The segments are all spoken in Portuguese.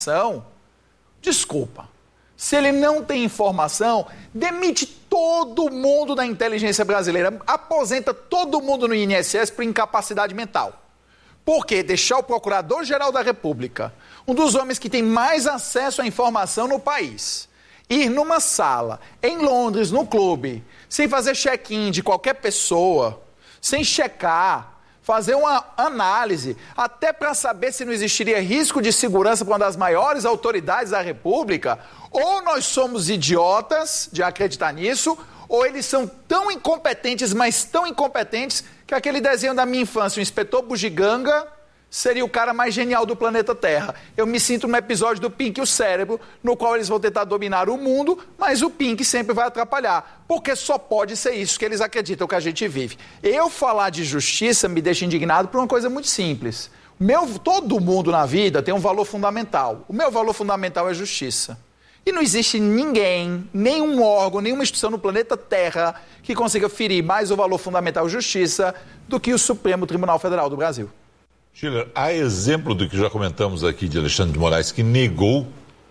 desculpa. Se ele não tem informação, demite todo mundo da inteligência brasileira, aposenta todo mundo no INSS por incapacidade mental. Por quê? Deixar o Procurador-Geral da República, um dos homens que tem mais acesso à informação no país, ir numa sala, em Londres, no clube, sem fazer check-in de qualquer pessoa, sem checar, fazer uma análise, até para saber se não existiria risco de segurança para uma das maiores autoridades da República, ou nós somos idiotas de acreditar nisso, ou eles são tão incompetentes, mas tão incompetentes, que aquele desenho da minha infância, o Inspetor Bugiganga, seria o cara mais genial do planeta Terra. Eu me sinto num episódio do Pink e o Cérebro, no qual eles vão tentar dominar o mundo, mas o Pink sempre vai atrapalhar, porque só pode ser isso que eles acreditam que a gente vive. Eu falar de justiça me deixa indignado por uma coisa muito simples. Todo mundo na vida tem um valor fundamental. O meu valor fundamental é justiça. E não existe ninguém, nenhum órgão, nenhuma instituição no planeta Terra que consiga ferir mais o valor fundamental justiça do que o Supremo Tribunal Federal do Brasil. Schiller, há exemplo do que já comentamos aqui de Alexandre de Moraes, que negou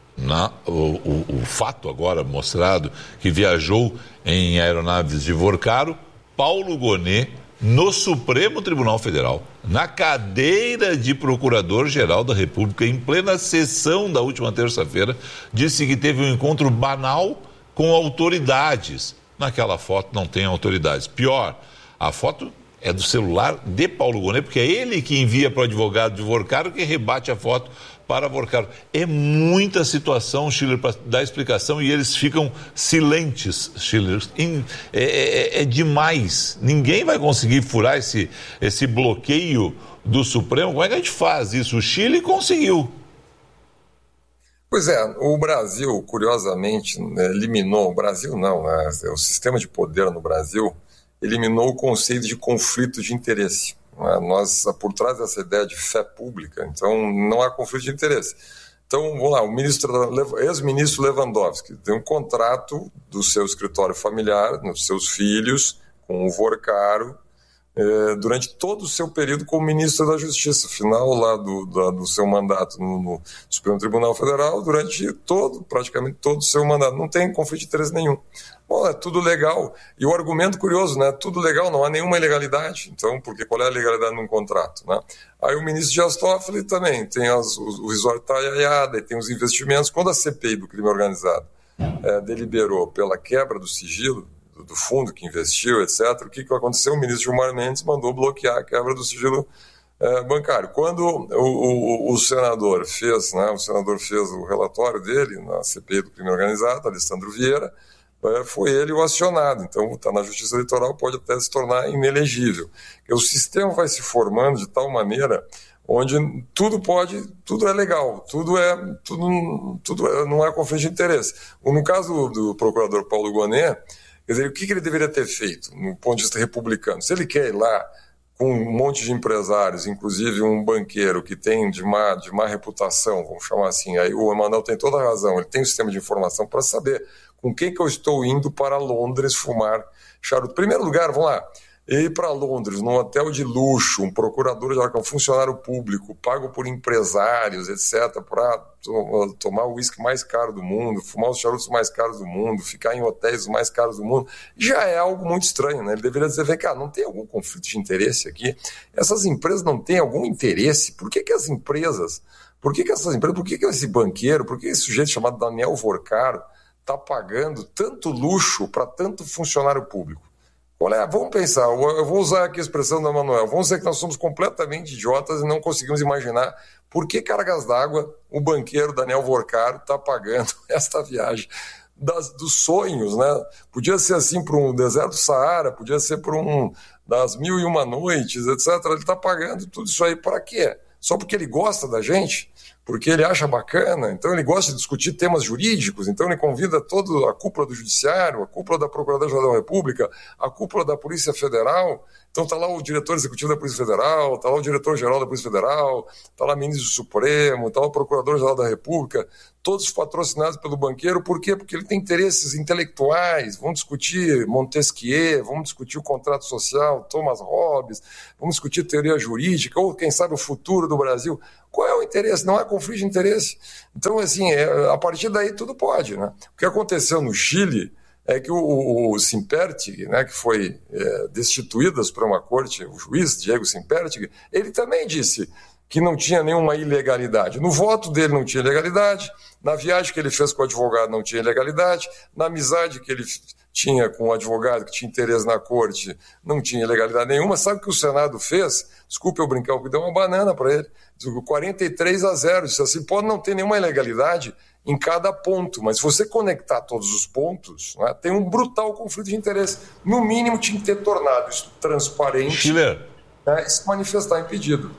o fato agora mostrado, que viajou em aeronaves de Vorcaro, Paulo Gonet, no Supremo Tribunal Federal, na cadeira de Procurador-Geral da República, em plena sessão da última terça-feira, disse que teve um encontro banal com autoridades. Naquela foto não tem autoridades. Pior, a foto é do celular de Paulo Gonet, porque é ele que envia para o advogado de Vorcaro, que rebate a foto para Vorcaro. É muita situação, Schiller, para dar explicação, e eles ficam silentes, Schiller. É demais. Ninguém vai conseguir furar esse bloqueio do Supremo. Como é que a gente faz isso? O Chile conseguiu. Pois é, o Brasil, curiosamente, eliminou, o Brasil não, né? O sistema de poder no Brasil eliminou o conceito de conflito de interesse. Nós, por trás dessa ideia de fé pública, então não há conflito de interesse. Então, vamos lá, o ex-ministro Lewandowski tem um contrato do seu escritório familiar, dos seus filhos, com o Vorcaro, durante todo o seu período como ministro da Justiça, final lá do seu mandato no Supremo Tribunal Federal, durante praticamente todo o seu mandato. Não tem conflito de interesse nenhum. Bom, é tudo legal. E o argumento curioso, né? Tudo legal, não há nenhuma ilegalidade. Então, porque qual é a legalidade num contrato, né? Aí o ministro Dias Toffoli também tem o resort Taiaiada e tem os investimentos. Quando a CPI do crime organizado deliberou pela quebra do sigilo, do fundo que investiu, etc., o que aconteceu? O ministro Gilmar Mendes mandou bloquear a quebra do sigilo bancário. Quando o senador fez, né, o relatório dele na CPI do crime organizado, Alessandro Vieira, foi ele o acionado. Então, está na Justiça Eleitoral, pode até se tornar inelegível. O sistema vai se formando de tal maneira onde tudo é legal, não é conflito de interesse. No caso do procurador Paulo Gonet, quer dizer, o que ele deveria ter feito, no ponto de vista republicano? Se ele quer ir lá com um monte de empresários, inclusive um banqueiro que tem de má reputação, vamos chamar assim, aí o Emanuel tem toda a razão, ele tem um sistema de informação para saber com quem que eu estou indo para Londres fumar charuto. Em primeiro lugar, vamos lá, ir para Londres, num hotel de luxo, um procurador, um funcionário público, pago por empresários, etc., para tomar o uísque mais caro do mundo, fumar os charutos mais caros do mundo, ficar em hotéis mais caros do mundo, já é algo muito estranho, né? Ele deveria dizer, vem cá, não tem algum conflito de interesse aqui? Essas empresas não têm algum interesse? Por que essas empresas, por que esse banqueiro, por que esse sujeito chamado Daniel Vorcaro está pagando tanto luxo para tanto funcionário público? Olha, vamos pensar, eu vou usar aqui a expressão do Emanuel, vamos dizer que nós somos completamente idiotas e não conseguimos imaginar por que cargas d'água o banqueiro Daniel Vorcaro está pagando esta viagem dos sonhos, né? Podia ser assim para um deserto do Saara, podia ser para das 1001 noites, etc. Ele está pagando tudo isso aí para quê? Só porque ele gosta da gente? Porque ele acha bacana, então ele gosta de discutir temas jurídicos, então ele convida toda a cúpula do Judiciário, a cúpula da Procuradoria-Geral da República, a cúpula da Polícia Federal, então está lá o diretor executivo da Polícia Federal, está lá o diretor-geral da Polícia Federal, está lá o ministro do Supremo, está lá o Procurador-Geral da República, todos patrocinados pelo banqueiro. Por quê? Porque ele tem interesses intelectuais. Vamos discutir Montesquieu, vamos discutir o contrato social, Thomas Hobbes, vamos discutir teoria jurídica, ou quem sabe o futuro do Brasil. Qual é interesse, não há conflito de interesse. Então, assim, a partir daí tudo pode, né? O que aconteceu no Chile é que o Simpertig, né, que foi destituído da Suprema Corte, o juiz Diego Simpertig, ele também disse que não tinha nenhuma ilegalidade. No voto dele não tinha ilegalidade, na viagem que ele fez com o advogado não tinha ilegalidade, na amizade que ele tinha com o advogado que tinha interesse na corte não tinha ilegalidade nenhuma. Sabe o que o Senado fez? Desculpe eu brincar, porque deu uma banana para ele. 43-0, disse assim, pode não ter nenhuma ilegalidade em cada ponto, mas se você conectar todos os pontos, né, tem um brutal conflito de interesse. No mínimo tinha que ter tornado isso transparente. Schiller. E se manifestar impedido.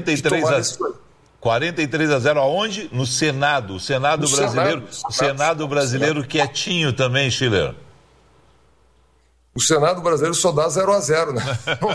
43-0 aonde? No Senado. O Senado brasileiro. O Senado brasileiro quietinho também, Schiller. O Senado brasileiro só dá 0-0, né?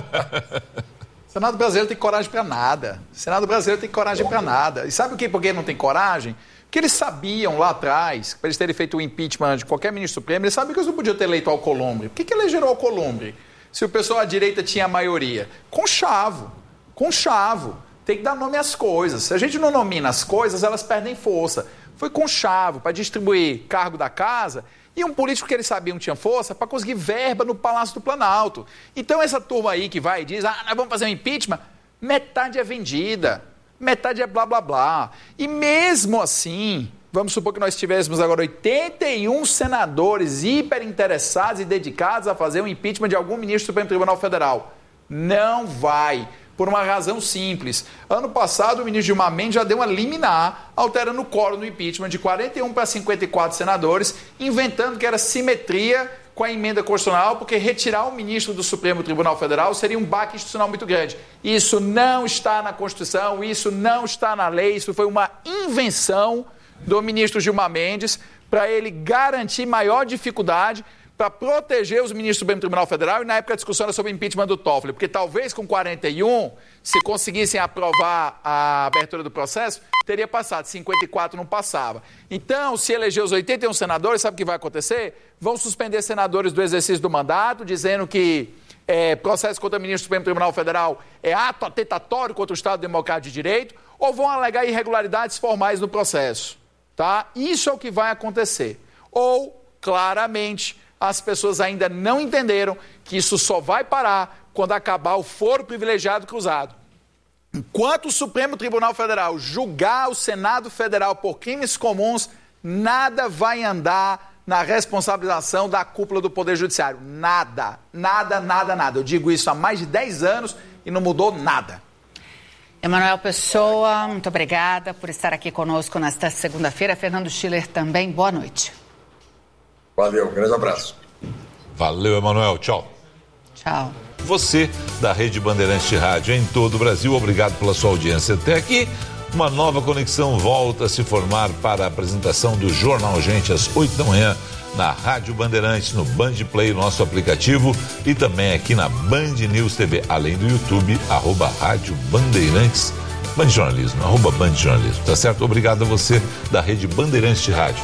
O Senado brasileiro tem coragem para nada. O Senado brasileiro tem coragem para nada. E sabe por que não tem coragem? Porque eles sabiam lá atrás, para eles terem feito o impeachment de qualquer ministro supremo, eles sabiam que eles não podiam ter eleito Alcolumbre. Por que elegeram Alcolumbre? Se o pessoal à direita tinha a maioria? Com chavo. Tem que dar nome às coisas. Se a gente não nomina as coisas, elas perdem força. Foi com chavo, para distribuir cargo da casa, e um político que eles sabiam tinha força para conseguir verba no Palácio do Planalto. Então essa turma aí que vai e diz, nós vamos fazer um impeachment, metade é vendida, metade é blá blá blá. E mesmo assim, vamos supor que nós tivéssemos agora 81 senadores hiper interessados e dedicados a fazer um impeachment de algum ministro do Supremo Tribunal Federal. Não vai. Por uma razão simples. Ano passado, o ministro Gilmar Mendes já deu uma liminar, alterando o quórum do impeachment de 41 para 54 senadores, inventando que era simetria com a emenda constitucional, porque retirar o ministro do Supremo Tribunal Federal seria um baque institucional muito grande. Isso não está na Constituição, isso não está na lei, isso foi uma invenção do ministro Gilmar Mendes para ele garantir maior dificuldade para proteger os ministros do Supremo Tribunal Federal, e na época a discussão era sobre o impeachment do Toffoli, porque talvez com 41, se conseguissem aprovar a abertura do processo, teria passado, 54 não passava. Então, se eleger os 81 senadores, sabe o que vai acontecer? Vão suspender senadores do exercício do mandato, dizendo que processo contra o ministro do Supremo Tribunal Federal é ato atentatório contra o Estado Democrático de Direito, ou vão alegar irregularidades formais no processo. Tá? Isso é o que vai acontecer. Ou, claramente, as pessoas ainda não entenderam que isso só vai parar quando acabar o foro privilegiado cruzado. Enquanto o Supremo Tribunal Federal julgar o Senado Federal por crimes comuns, nada vai andar na responsabilização da cúpula do Poder Judiciário. Nada. Eu digo isso há mais de 10 anos e não mudou nada. Emanuel Pessoa, muito obrigada por estar aqui conosco nesta segunda-feira. Fernando Schiller também, boa noite. Valeu, grande abraço. Valeu, Emanuel. Tchau. Tchau. Você, da Rede Bandeirantes de Rádio em todo o Brasil, obrigado pela sua audiência até aqui. Uma nova conexão volta a se formar para a apresentação do Jornal Gente às 8 da manhã na Rádio Bandeirantes, no Band Play, nosso aplicativo, e também aqui na Band News TV, além do YouTube, @Rádio Bandeirantes, Band Jornalismo, @Band Jornalismo, tá certo? Obrigado a você da Rede Bandeirantes de Rádio.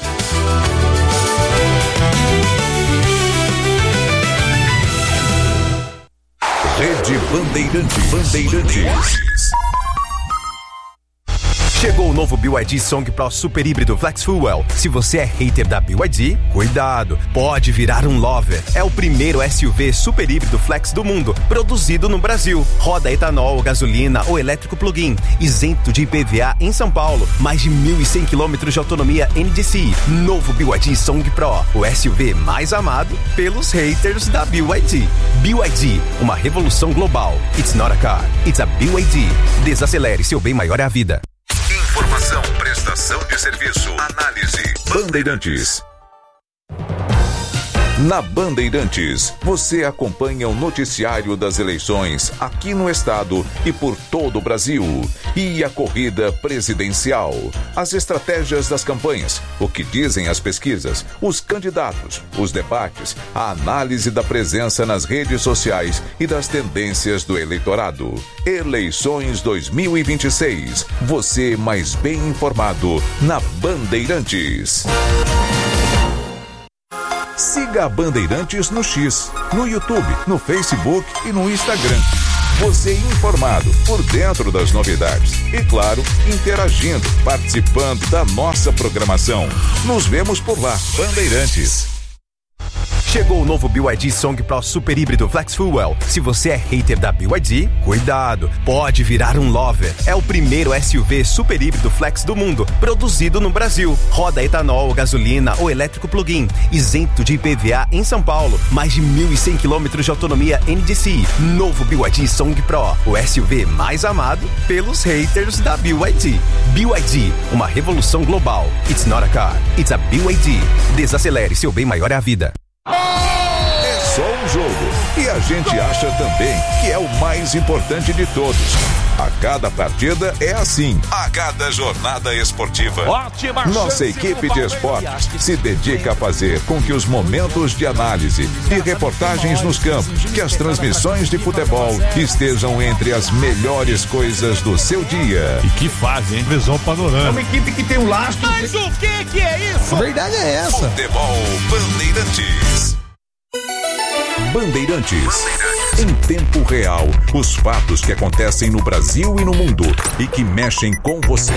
Rede Bandeirantes. Chegou o novo BYD Song Pro Super Híbrido Flex Fuel. Se você é hater da BYD, cuidado, pode virar um lover. É o primeiro SUV super híbrido flex do mundo, produzido no Brasil. Roda etanol, gasolina ou elétrico plug-in, isento de IPVA em São Paulo. Mais de 1.100 km de autonomia NDCi. Novo BYD Song Pro, o SUV mais amado pelos haters da BYD. BYD, uma revolução global. It's not a car, it's a BYD. Desacelere, seu bem maior é a vida. Informação, prestação de serviço, análise. Bandeirantes. Na Bandeirantes, você acompanha o noticiário das eleições aqui no estado e por todo o Brasil. E a corrida presidencial, as estratégias das campanhas, o que dizem as pesquisas, os candidatos, os debates, a análise da presença nas redes sociais e das tendências do eleitorado. Eleições 2026. Você mais bem informado na Bandeirantes. Siga a Bandeirantes no X, no YouTube, no Facebook e no Instagram. Você informado, por dentro das novidades. E claro, interagindo, participando da nossa programação. Nos vemos por lá. Bandeirantes. Chegou o novo BYD Song Pro Super Híbrido Flex Fuel. Se você é hater da BYD, cuidado, pode virar um lover. É o primeiro SUV super híbrido flex do mundo, produzido no Brasil. Roda etanol, gasolina ou elétrico plug-in, isento de IPVA em São Paulo. Mais de 1.100 km de autonomia NDC. Novo BYD Song Pro, o SUV mais amado pelos haters da BYD. BYD, uma revolução global. It's not a car, it's a BYD. Desacelere, seu bem maior é a vida. É só um jogo e a gente acha também que é o mais importante de todos. A cada partida é assim, a cada jornada esportiva. Nossa equipe de esportes se dedica a fazer com que os momentos de análise e reportagens nos campos, que as transmissões de futebol estejam entre as melhores coisas do seu dia. E que faz, hein? Visão panorâmica. É uma equipe que tem um lastro. Mas o que é isso? A verdade é essa. Futebol Bandeirantes. Bandeirantes. Em tempo real, os fatos que acontecem no Brasil e no mundo e que mexem com você.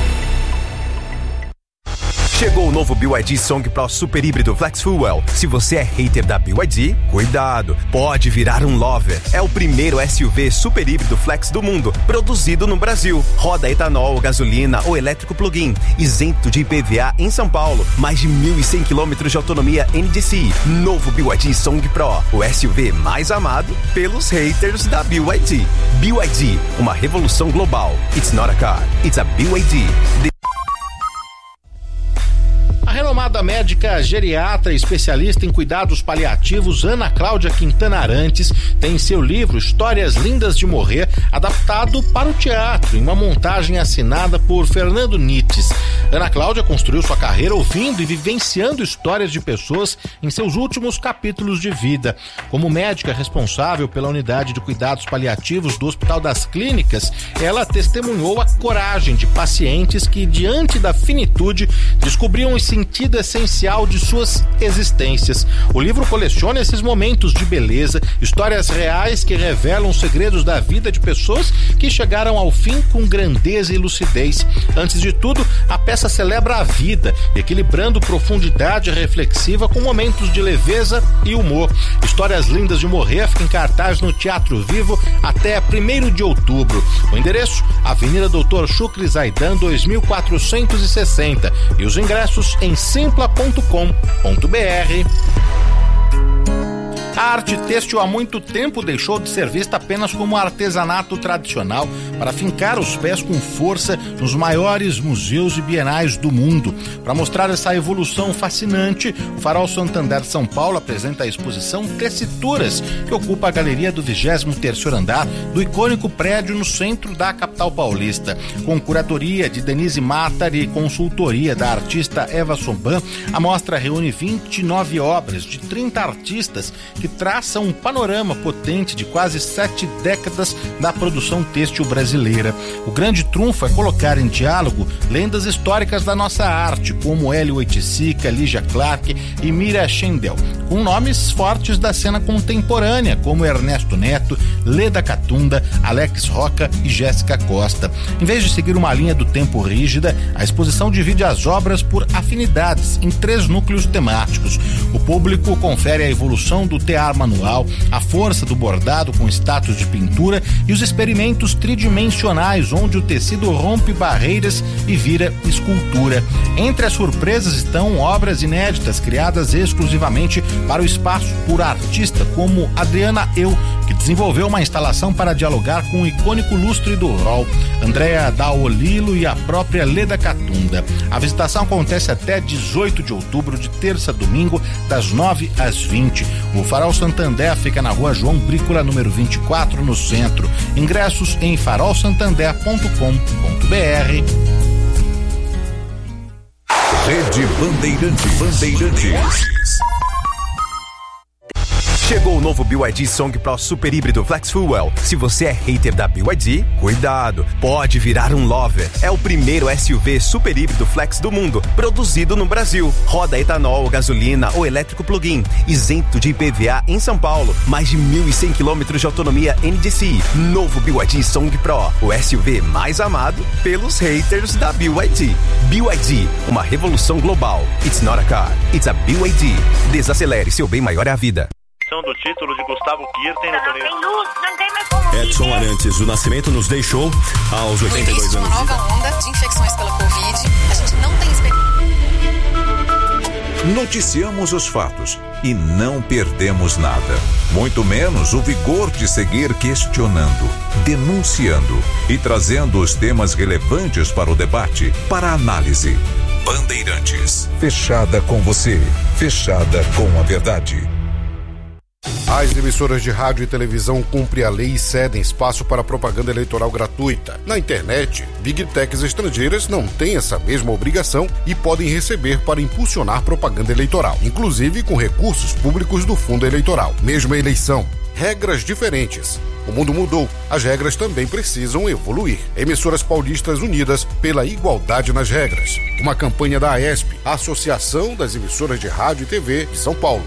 Chegou o novo BYD Song Pro Super Híbrido Flex Fuel. Se você é hater da BYD, cuidado, pode virar um lover. É o primeiro SUV super híbrido flex do mundo, produzido no Brasil. Roda etanol, gasolina ou elétrico plug-in, isento de IPVA em São Paulo. Mais de 1.100 km de autonomia NDC. Novo BYD Song Pro, o SUV mais amado pelos haters da BYD. BYD, uma revolução global. It's not a car, it's a BYD. A renomada médica geriatra e especialista em cuidados paliativos Ana Cláudia Quintana Arantes tem em seu livro Histórias Lindas de Morrer adaptado para o teatro, em uma montagem assinada por Fernando Nites. Ana Cláudia construiu sua carreira ouvindo e vivenciando histórias de pessoas em seus últimos capítulos de vida. Como médica responsável pela unidade de cuidados paliativos do Hospital das Clínicas, ela testemunhou a coragem de pacientes que, diante da finitude, descobriam o sentido essencial de suas existências. O livro coleciona esses momentos de beleza, histórias reais que revelam os segredos da vida de pessoas que chegaram ao fim com grandeza e lucidez. Antes de tudo, a peça celebra a vida, equilibrando profundidade reflexiva com momentos de leveza e humor. Histórias Lindas de Morrer fica em cartaz no Teatro Vivo até 1º de outubro. O endereço, Avenida Dr. Shukri Zaidan, 2460, e os ingressos em simpla.com.br. A arte têxtil há muito tempo deixou de ser vista apenas como artesanato tradicional para fincar os pés com força nos maiores museus e bienais do mundo. Para mostrar essa evolução fascinante, o Farol Santander São Paulo apresenta a exposição Tessituras, que ocupa a galeria do 23º andar do icônico prédio no centro da capital paulista. Com curadoria de Denise Matar e consultoria da artista Eva Somban, a mostra reúne 29 obras de 30 artistas que traçam um panorama potente de quase 7 décadas da produção têxtil brasileira. O grande trunfo é colocar em diálogo lendas históricas da nossa arte, como Hélio Oiticica, Lígia Clark e Mira Schendel, com nomes fortes da cena contemporânea, como Ernesto Neto, Leda Catunda, Alex Roca e Jéssica Costa. Em vez de seguir uma linha do tempo rígida, a exposição divide as obras por afinidades em 3 núcleos temáticos. O público confere a evolução do tear manual, a força do bordado com status de pintura e os experimentos tridimensionais, onde o tecido rompe barreiras e vira escultura. Entre as surpresas estão obras inéditas criadas exclusivamente para o espaço por artista, como Adriana Eu, que desenvolveu uma instalação para dialogar com o icônico lustre do Hall, Andréa Daolilo e a própria Leda Catunda. A visitação acontece até 18 de outubro, de terça a domingo, das 9 às 20. O Farol Santander fica na rua João Brícola, número 24, no centro. Ingressos em farolsantander.com.br. Rede Bandeirantes. Chegou o novo BYD Song Pro Super Híbrido Flex Fuel. Se você é hater da BYD, cuidado, pode virar um lover. É o primeiro SUV super híbrido flex do mundo, produzido no Brasil. Roda etanol, gasolina ou elétrico plug-in, isento de IPVA em São Paulo. Mais de 1.100 km de autonomia NDCi. Novo BYD Song Pro, o SUV mais amado pelos haters da BYD. BYD, uma revolução global. It's not a car, it's a BYD. Desacelere, seu bem maior é a vida. Do título de Gustavo Kirten no torneio. Tem luz, não tem mais como Edson Arantes, o Nascimento nos deixou aos 82 anos. Uma nova onda de infecções pela Covid. A gente não tem expectativa. Noticiamos os fatos e não perdemos nada. Muito menos o vigor de seguir questionando, denunciando e trazendo os temas relevantes para o debate, para a análise. Bandeirantes. Fechada com você. Fechada com a verdade. As emissoras de rádio e televisão cumprem a lei e cedem espaço para propaganda eleitoral gratuita. Na internet, Big Techs estrangeiras não têm essa mesma obrigação e podem receber para impulsionar propaganda eleitoral, inclusive com recursos públicos do fundo eleitoral. Mesma eleição, regras diferentes. O mundo mudou, as regras também precisam evoluir. Emissoras paulistas unidas pela igualdade nas regras. Uma campanha da AESP, Associação das Emissoras de Rádio e TV de São Paulo.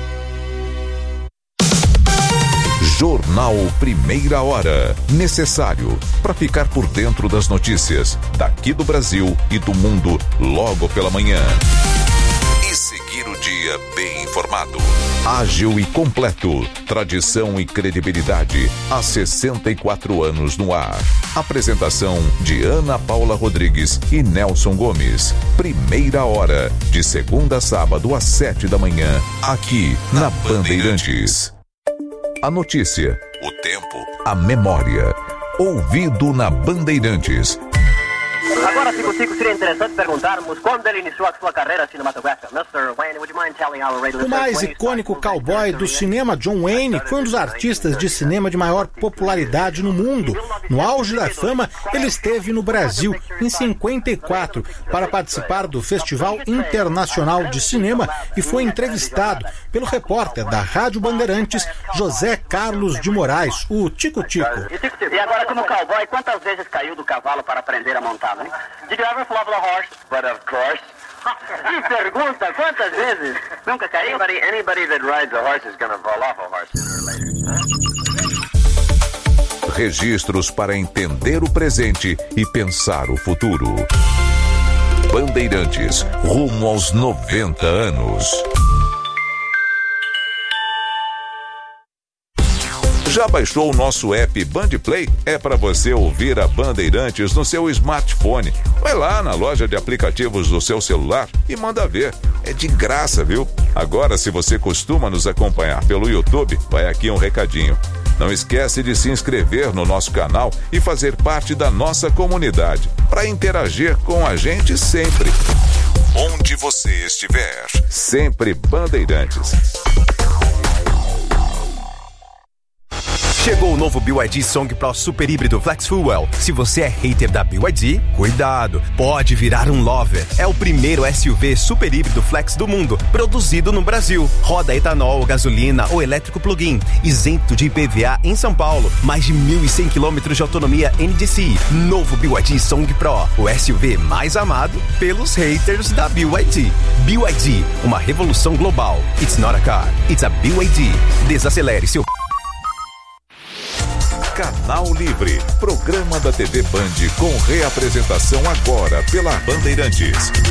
Jornal Primeira Hora. Necessário para ficar por dentro das notícias daqui do Brasil e do mundo logo pela manhã. E seguir o dia bem informado. Ágil e completo. Tradição e credibilidade há 64 anos no ar. Apresentação de Ana Paula Rodrigues e Nelson Gomes. Primeira Hora. De segunda a sábado às 7 da manhã. Aqui na Bandeirantes. A notícia, o tempo, a memória. Ouvido na Bandeirantes. Agora, Tico, seria interessante perguntarmos quando ele iniciou a sua carreira cinematográfica. Mr. Wayne, would you mind telling our radio O mais icônico cowboy do cinema, John Wayne, foi um dos artistas de cinema de maior popularidade no mundo. No auge da fama, ele esteve no Brasil em 54 para participar do Festival Internacional de Cinema e foi entrevistado pelo repórter da Rádio Bandeirantes, José Carlos de Moraes, o Tico Tico. E agora, como cowboy, quantas vezes caiu do cavalo para aprender a montar, né? Did you ever fall off a horse? But of course. Que pergunta, quantas vezes? Nunca caiu? Anybody that rides a horse is gonna fall off a horse sooner or later. Registros para entender o presente e pensar o futuro. Bandeirantes, rumo aos 90 anos. Já baixou o nosso app Bandplay? É para você ouvir a Bandeirantes no seu smartphone. Vai lá na loja de aplicativos do seu celular e manda ver. É de graça, viu? Agora, se você costuma nos acompanhar pelo YouTube, vai aqui um recadinho. Não esquece de se inscrever no nosso canal e fazer parte da nossa comunidade, para interagir com a gente sempre. Onde você estiver, sempre Bandeirantes. Chegou o novo BYD Song Pro Super Híbrido Flex Fuel. Se você é hater da BYD, cuidado, pode virar um lover. É o primeiro SUV super híbrido flex do mundo, produzido no Brasil. Roda etanol, gasolina ou elétrico plug-in, isento de IPVA em São Paulo. Mais de 1.100 km de autonomia NDCi. Novo BYD Song Pro, o SUV mais amado pelos haters da BYD. BYD, uma revolução global. It's not a car, it's a BYD. Desacelere seu... Canal Livre, programa da TV Band com reapresentação agora pela Bandeirantes.